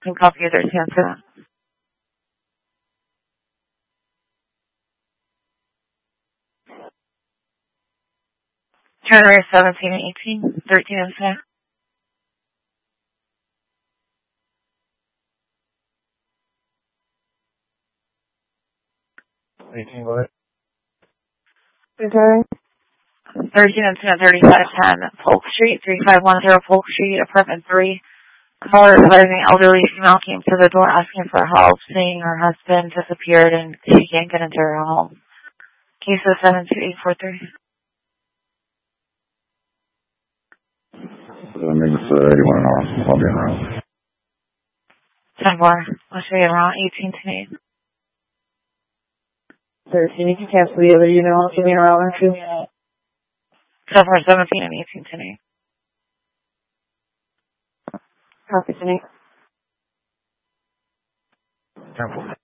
Can copy their answer. January 17 and 18, 13 and 10. 18, go ahead. Okay. 13 and 10, 3510 Polk Street, 3510 Polk Street, apartment 3. Caller advising elderly female came to the door asking for help, saying her husband disappeared and she can't get into her home. Case of 72843. That means you want to know. I'll be around. 10-4. I'll show you around 18 to 8. 13, you can cancel the other unit. I'll give me around 2. 10-4, 17 and 18 to 8. Copy to 8. 10-4.